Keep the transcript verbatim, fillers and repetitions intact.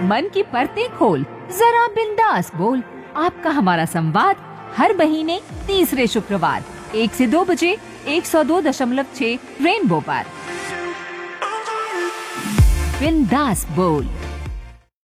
मन की परतें खोल, जरा बिंदास बोल। आपका हमारा संवाद हर महीने तीसरे शुक्रवार एक से दो बजे एक सौ दो दशमलव छह रेनबो पर। बिंदास बोल।